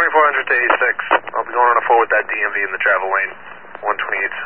2400 to 86. I'll be going on a 4 with that DMV in the travel lane. 128